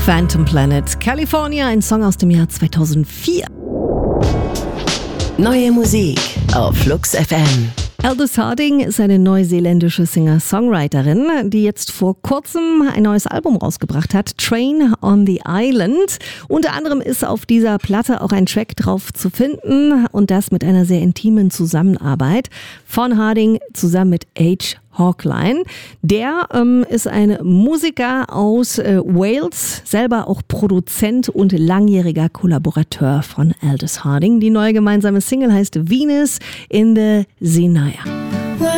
Phantom Planet, California, ein Song aus dem Jahr 2004. Neue Musik auf Flux FM. Aldous Harding ist eine neuseeländische Singer-Songwriterin, die jetzt vor kurzem ein neues Album rausgebracht hat, Train on the Island. Unter anderem ist auf dieser Platte auch ein Track drauf zu finden und das mit einer sehr intimen Zusammenarbeit von Harding zusammen mit H. Hawkline. Der ist ein Musiker aus Wales, selber auch Produzent und langjähriger Kollaborateur von Aldous Harding. Die neue gemeinsame Single heißt Venus in the Zenaya.